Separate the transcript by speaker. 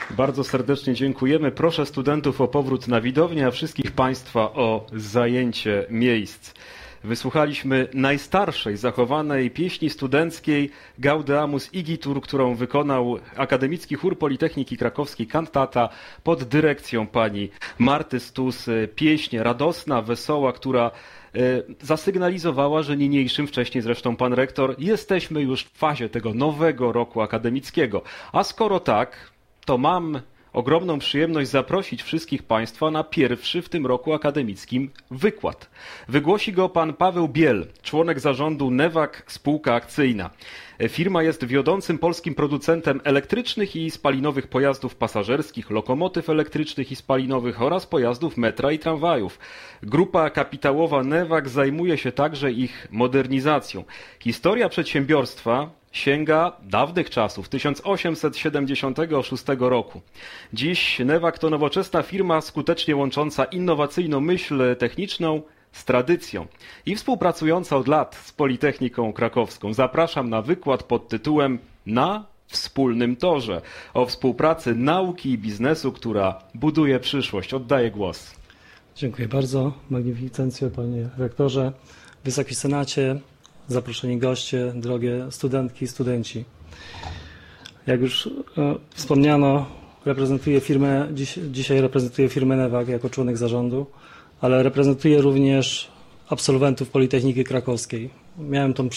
Speaker 1: Bardzo serdecznie dziękujemy. Proszę studentów o powrót na widownię, a wszystkich Państwa o zajęcie miejsc. Wysłuchaliśmy najstarszej zachowanej pieśni studenckiej Gaudeamus Igitur, którą wykonał Akademicki Chór Politechniki Krakowskiej Kantata pod dyrekcją pani Marty Stus. Pieśń radosna, wesoła, która zasygnalizowała, że niniejszym, wcześniej zresztą pan rektor, jesteśmy już w fazie tego nowego roku akademickiego. A skoro tak, to mam ogromną przyjemność zaprosić wszystkich Państwa na pierwszy w tym roku akademickim wykład. Wygłosi go pan Paweł Biel, członek zarządu Newag Spółka Akcyjna. Firma jest wiodącym polskim producentem elektrycznych i spalinowych pojazdów pasażerskich, lokomotyw elektrycznych i spalinowych oraz pojazdów metra i tramwajów. Grupa kapitałowa Newag zajmuje się także ich modernizacją. Historia przedsiębiorstwa sięga dawnych czasów, 1876 roku. Dziś Newag to nowoczesna firma skutecznie łącząca innowacyjną myśl techniczną z tradycją i współpracująca od lat z Politechniką Krakowską. Zapraszam na wykład pod tytułem Na wspólnym torze o współpracy nauki i biznesu, która buduje przyszłość. Oddaję głos.
Speaker 2: Dziękuję bardzo. Magnificencjo, panie rektorze, Wysoki Senacie, zaproszeni goście, drogie studentki i studenci. Jak już wspomniano, dzisiaj reprezentuję firmę Newag jako członek zarządu, ale reprezentuję również absolwentów Politechniki Krakowskiej. Miałem tą